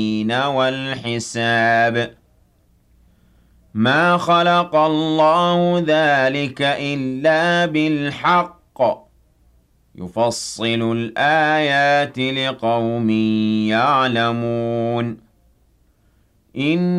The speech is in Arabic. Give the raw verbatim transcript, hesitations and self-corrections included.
والحساب ما خلق الله ذلك إلا بالحق يفصل الآيات لقوم يعلمون إن